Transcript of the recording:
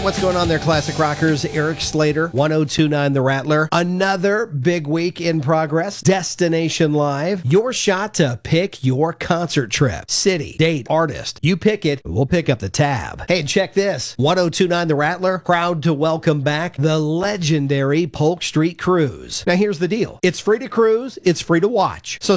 What's going on there, classic rockers? Eric Slater, 1029 The Rattler. Another big week in progress. Destination Live. Your shot to pick your concert trip. City, date, artist. You pick it, we'll pick up the tab. Hey, and check this. 1029 The Rattler, proud to welcome back the legendary Polk Street Cruise. Now, here's the deal. It's free to cruise. It's free to watch. So